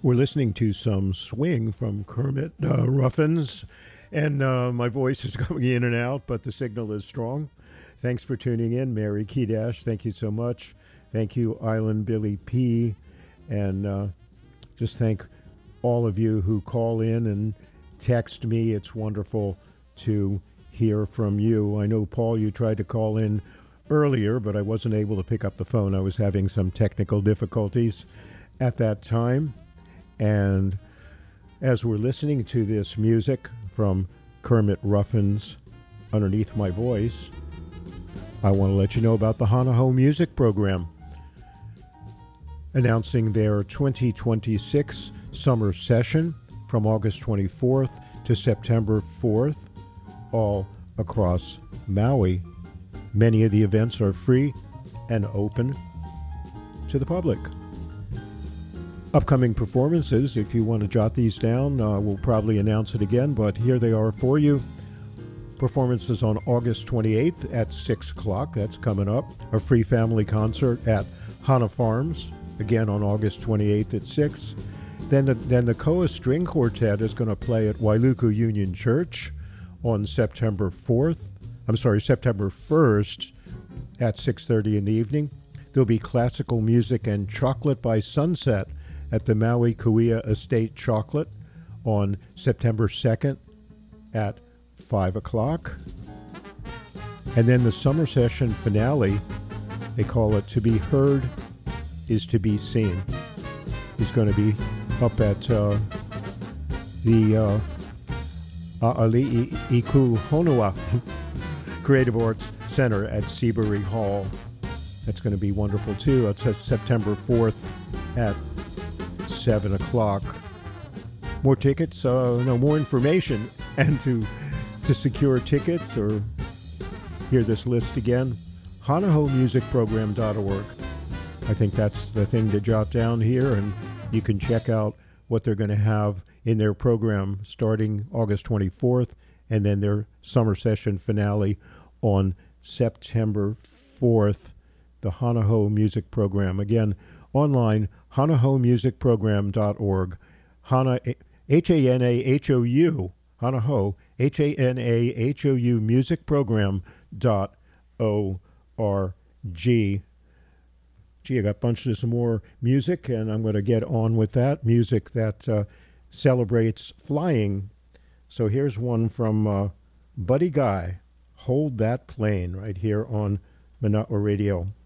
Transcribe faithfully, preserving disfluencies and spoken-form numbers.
We're listening to some swing from Kermit uh, Ruffins, and uh, my voice is coming in and out, but the signal is strong. Thanks for tuning in, Mary Kedash. Thank you so much. Thank you, Island Billy P. And uh, just thank all of you who call in and text me. It's wonderful to hear from you. I know, Paul, you tried to call in earlier, but I wasn't able to pick up the phone. I was having some technical difficulties at that time. And as we're listening to this music from Kermit Ruffins underneath my voice, I want to let you know about the Hanaho Music Program, announcing their twenty twenty-six summer session from August twenty-fourth to September fourth, all across Maui. Many of the events are free and open to the public. Upcoming performances, if you want to jot these down, uh, we'll probably announce it again, but here they are for you. Performances on August twenty-eighth at six o'clock. That's coming up. A free family concert at Hana Farms, again on August twenty-eighth at six. Then the, then the Koa String Quartet is going to play at Wailuku Union Church on September fourth. I'm sorry, September first at six thirty in the evening. There'll be classical music and chocolate by sunset at the Maui Kauea Estate Chocolate on September second at five o'clock. And then the summer session finale, they call it To Be Heard is To Be Seen, is going to be up at uh, the uh, A'ali'iku Honua Creative Arts Center at Seabury Hall. That's going to be wonderful too. That's September fourth at seven o'clock. More tickets, uh, no, more information, and to to secure tickets or hear this list again, hanaho music program dot org. I think that's the thing to jot down here, and you can check out what they're going to have in their program starting August twenty-fourth, and then their summer session finale on September fourth, the Hanaho Music Program. Again, online, hanaho music program dot org. Hana, H A N A H O U, Hanaho, H A N A H O U, music program dot O R G. Gee, I got bunches of more music, and I'm going to get on with that. Music that uh, celebrates flying. So here's one from uh, Buddy Guy, Hold That Plane, right here on Mana'a Radio.